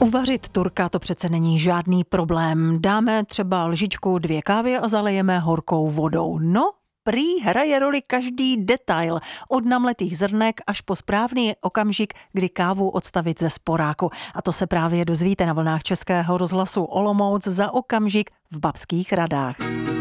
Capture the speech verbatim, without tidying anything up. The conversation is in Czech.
Uvařit Turka to přece není žádný problém. Dáme třeba lžičku dvě kávy a zalejeme horkou vodou. No, prý hraje roli každý detail, od namletých zrnek až po správný okamžik, kdy kávu odstavit ze sporáku. A to se právě dozvíte na vlnách Českého rozhlasu Olomouc za okamžik v Babských Radách.